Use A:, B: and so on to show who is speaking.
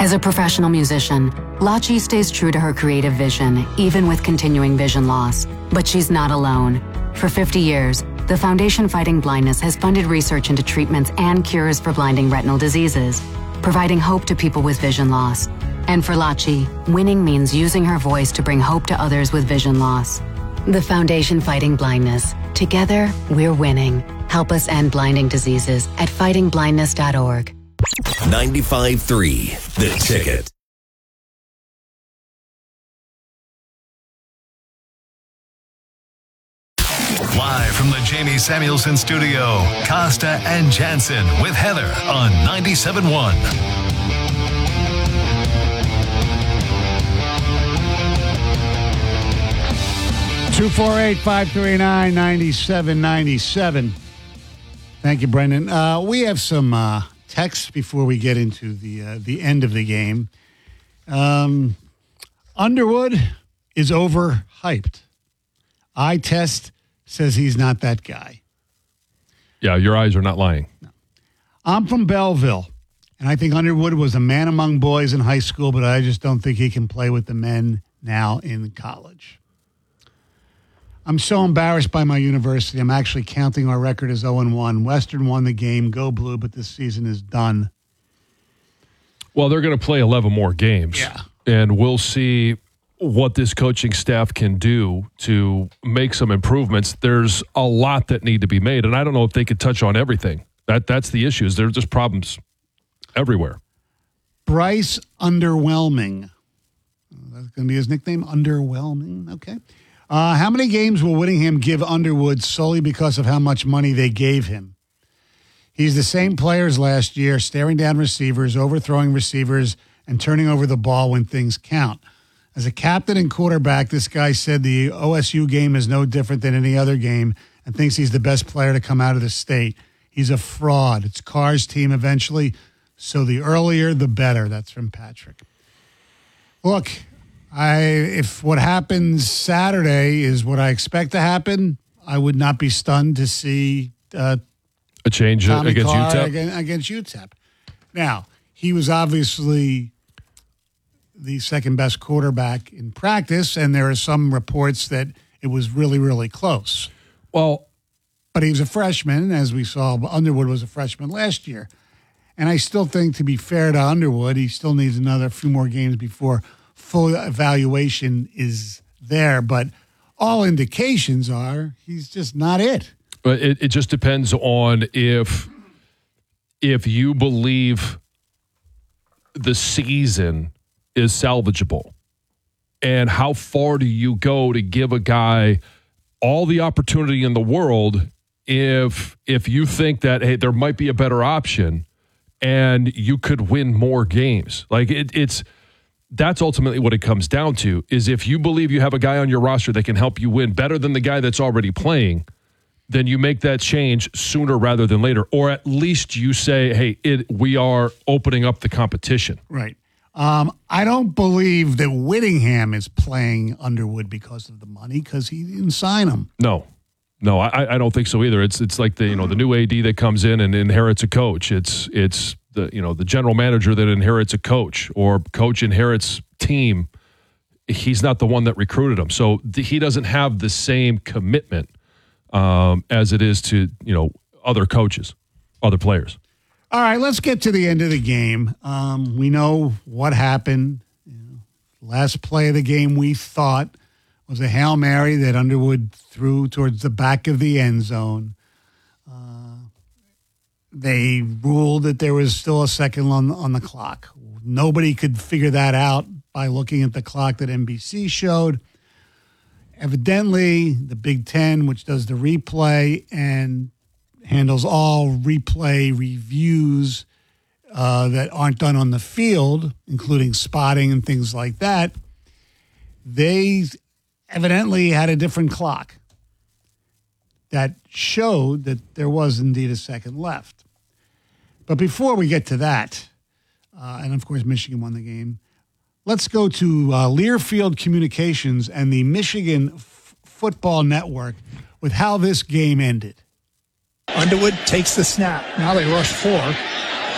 A: As a professional musician, Lachi stays true to her creative vision, even with continuing vision loss. But she's not alone. For 50 years, the Foundation Fighting Blindness has funded research into treatments and cures for blinding retinal diseases, providing hope to people with vision loss. And for Lachi, winning means using her voice to bring hope to others with vision loss. The Foundation Fighting Blindness. Together, we're winning. Help us end blinding diseases at fightingblindness.org.
B: 95.3 The Ticket.
C: Live from the Jamie Samuelson studio, Costa and Jansen with Heather on 97.1.
D: 248-539-9797. Thank you, Brendan. We have some texts before we get into the end of the game. Underwood is overhyped. Eye test says he's not that guy.
E: Yeah, your eyes are not lying.
D: No. I'm from Belleville, and I think Underwood was a man among boys in high school, but I just don't think he can play with the men now in college. I'm so embarrassed by my university. I'm actually counting our record as 0-1. Western won the game. Go Blue, but this season is done.
E: Well, they're going to play 11 more games.
D: Yeah.
E: And we'll see what this coaching staff can do to make some improvements. There's a lot that need to be made, and I don't know if they could touch on everything. That's the issue. There's just problems everywhere.
D: Bryce Underwhelming. That's going to be his nickname, Underwhelming. Okay. How many games will Whittingham give Underwood solely because of how much money they gave him? He's the same player as last year, staring down receivers, overthrowing receivers, and turning over the ball when things count. As a captain and quarterback, this guy said the OSU game is no different than any other game and thinks he's the best player to come out of the state. He's a fraud. It's Carr's team eventually, so the earlier, the better. That's from Patrick. Look, if what happens Saturday is what I expect to happen, I would not be stunned to see
E: a change
D: Tommy
E: against
D: Carr
E: UTEP.
D: Against UTEP. Now, he was obviously the second best quarterback in practice, and there are some reports that it was really, really close.
E: Well,
D: but he was a freshman, as we saw. Underwood was a freshman last year. And I still think, to be fair to Underwood, he still needs another few more games before full evaluation is there. But all indications are he's just not it.
E: But it just depends on if you believe the season is salvageable. And how far do you go to give a guy all the opportunity in the world if you think that, hey, there might be a better option and you could win more games? Like that's ultimately what it comes down to, is if you believe you have a guy on your roster that can help you win better than the guy that's already playing, then you make that change sooner rather than later. Or at least you say, hey, we are opening up the competition.
D: Right. I don't believe that Whittingham is playing Underwood because of the money, because he didn't sign him.
E: No, I don't think so either. It's like the new AD that comes in and inherits a coach. It's the general manager that inherits a coach, or coach inherits team. He's not the one that recruited him, so he doesn't have the same commitment as it is to other coaches, other players.
D: All right, let's get to the end of the game. We know what happened. Last play of the game, we thought, was a Hail Mary that Underwood threw towards the back of the end zone. They ruled that there was still a second on the clock. Nobody could figure that out by looking at the clock that NBC showed. Evidently, the Big Ten, which does the replay and handles all replay reviews that aren't done on the field, including spotting and things like that, they evidently had a different clock that showed that there was indeed a second left. But before we get to that, and of course Michigan won the game, let's go to Learfield Communications and the Michigan Football Network with how this game ended.
F: Underwood takes the snap. Now they rush 4.